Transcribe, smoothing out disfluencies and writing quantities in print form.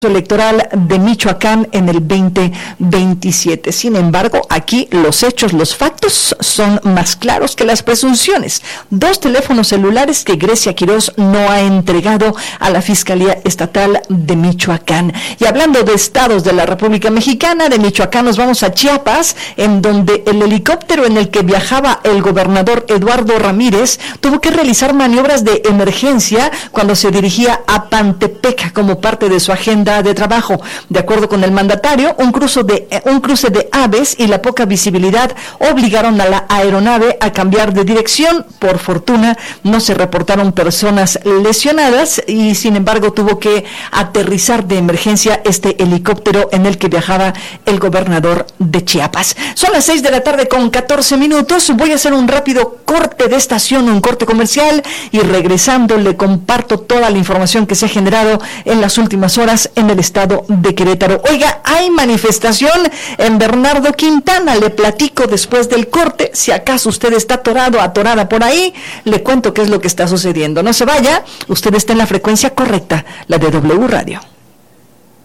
electoral de Michoacán en el 2027. Sin embargo, aquí los hechos, los factos son más claros que las presunciones. 2 teléfonos celulares que Grecia Quirós no ha entregado a la Fiscalía Estatal de Michoacán. Y hablando de estados de la República Mexicana, de Michoacán nos vamos a Chiapas, en donde el helicóptero en el que viajaba el gobernador Eduardo Ramírez tuvo que realizar maniobras de emergencia cuando se dirigía a Pantepec como parte de su agenda de trabajo. De acuerdo con el mandatario, un cruce de aves y la poca visibilidad obligaron a la aeronave a cambiar de dirección. Por fortuna, no se reportaron personas lesionadas y, sin embargo, tuvo que aterrizar de emergencia este helicóptero en el que viajaba el gobernador de Chiapas. Son las 6:14 p.m. Voy a hacer un rápido corte de estación, un corte comercial, y regresando le comparto toda la información que se ha generado en las últimas horas en el estado de Querétaro. Oiga, hay manifestación en Bernardo Quintana, le platico después del corte. Si acaso usted está atorado, atorada por ahí, le cuento qué es lo que está sucediendo. No se vaya, usted está en la frecuencia correcta, la de W Radio.